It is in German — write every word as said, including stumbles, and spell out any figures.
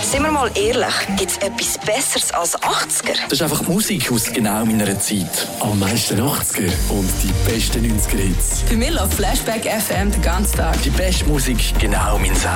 Sind wir mal ehrlich, gibt es etwas Besseres als achtziger? Das ist einfach Musik aus genau meiner Zeit. Am meisten achtziger und die besten neunziger Hits. Für mich läuft Flashback F M den ganzen Tag. Die beste Musik genau mein Sound.